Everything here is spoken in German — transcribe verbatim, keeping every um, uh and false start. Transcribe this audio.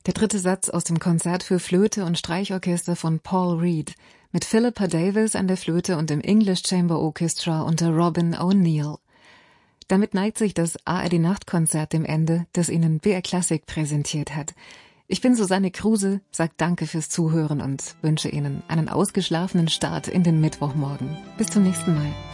Der dritte Satz aus dem Konzert für Flöte und Streichorchester von Paul Reed mit Philippa Davis an der Flöte und dem English Chamber Orchestra unter Robin O'Neill. Damit neigt sich das A R D-Nachtkonzert dem Ende, das Ihnen B R Classic präsentiert hat. Ich bin Susanne Kruse, sag danke fürs Zuhören und wünsche Ihnen einen ausgeschlafenen Start in den Mittwochmorgen. Bis zum nächsten Mal.